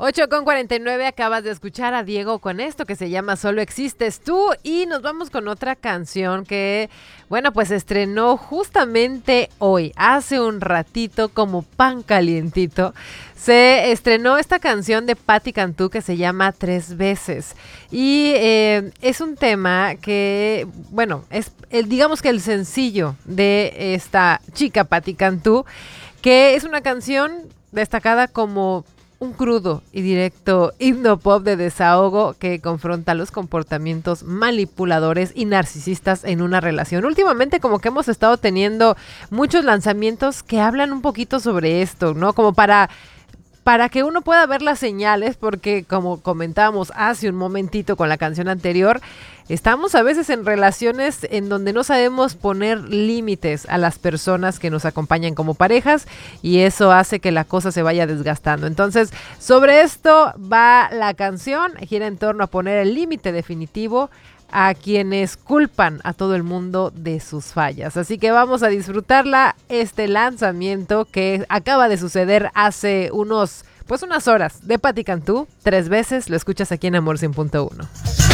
8:49, acabas de escuchar a Diego con esto que se llama Solo Existes Tú, y nos vamos con otra canción que, bueno, pues estrenó justamente hoy, hace un ratito, como pan calientito. Se estrenó esta canción de Patti Cantú que se llama Tres Veces, y es un tema que, bueno, es digamos que el sencillo de esta chica Patti Cantú, que es una canción destacada como un crudo y directo himno pop de desahogo que confronta los comportamientos manipuladores y narcisistas en una relación. Últimamente como que hemos estado teniendo muchos lanzamientos que hablan un poquito sobre esto, ¿no? Como para que uno pueda ver las señales, porque como comentábamos hace un momentito con la canción anterior, estamos a veces en relaciones en donde no sabemos poner límites a las personas que nos acompañan como parejas, y eso hace que la cosa se vaya desgastando. Entonces, sobre esto va la canción, gira en torno a poner el límite definitivo a quienes culpan a todo el mundo de sus fallas. Así que vamos a disfrutarla, este lanzamiento que acaba de suceder hace unas horas, de Patti Cantú, Tres Veces. Lo escuchas aquí en Amor 100.1.